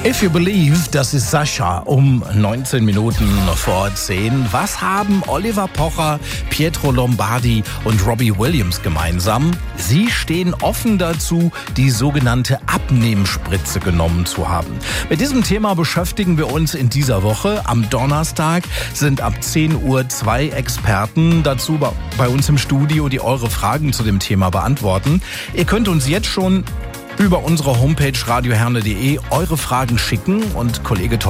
If You Believe, das ist Sascha um 19 Minuten vor 10. Was haben Oliver Pocher, Pietro Lombardi und Robbie Williams gemeinsam? Sie stehen offen dazu, die sogenannte Abnehmspritze genommen zu haben. Mit diesem Thema beschäftigen wir uns in dieser Woche. Am Donnerstag sind ab 10 Uhr 2 Experten dazu bei uns im Studio, die eure Fragen zu dem Thema beantworten. Ihr könnt uns jetzt schon über unsere Homepage radioherne.de eure Fragen schicken und Kollege